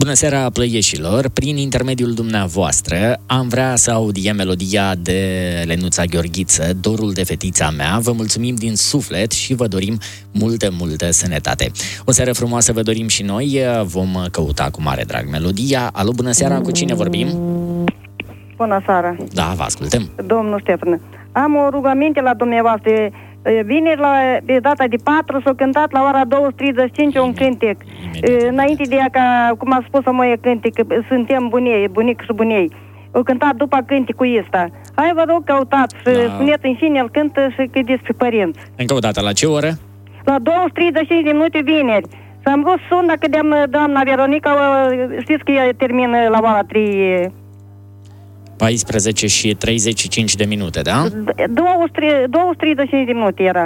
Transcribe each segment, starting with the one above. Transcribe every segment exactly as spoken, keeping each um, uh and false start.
Bună seara, plăieșilor! Prin intermediul dumneavoastră am vrea să audiem melodia de Lenuța Gheorghiță, Dorul de fetița mea. Vă mulțumim din suflet și vă dorim multă, multă sănătate. O seară frumoasă vă dorim și noi. Vom căuta cu mare drag melodia. Alo, bună seara! Cu cine vorbim? Bună seara! Da, vă ascultăm. Domnul Ștefan, am o rugăminte la dumneavoastră. Vineri, la de data de patru, s-a cântat la ora douăsprezece treizeci și cinci un cântec. Înainte de ea, ca, cum a spus-o măie cântec, suntem bunei, bunic și bunei. O cântat după cântecul ăsta. Hai, vă rog, căutați și La... spuneți în cine îl cântă și cât despre părinți. Încă o dată, la ce oră? La douăsprezece treizeci și cinci de minute vineri. S-am vrut să sun dacă de-am doamna Veronica, știți că ea termină la ora trei. paisprezece și treizeci și cinci de minute, da? douăsprezece treizeci și cinci de minute era.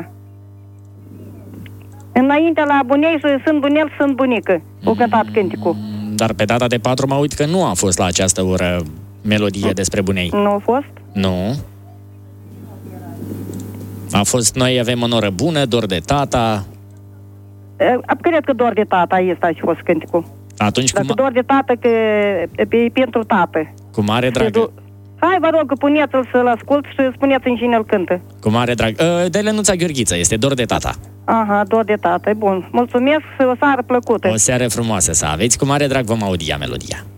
Înainte la bunei și sunt bunel, sunt bunică. O cântat cânticul. Dar pe data de patru mă uit că nu a fost la această oră melodie despre bunei. Nu a fost? Nu. A fost Noi avem o noră bună, Dor de tata. Cred că Dor de tata este și fost cânticul. Atunci Dacă cum... Dor de tată, că e pentru tată. Cu mare drag. Hai, vă rog, puneți-l să-l ascult și spuneți în cine îl cântă. Cu mare drag. De Lenuța Gheorghiță, este Dor de tata. Aha, Dor de tată, bun. Mulțumesc și o seară plăcută. O seară frumoasă să aveți. Cu mare drag vom audia melodia.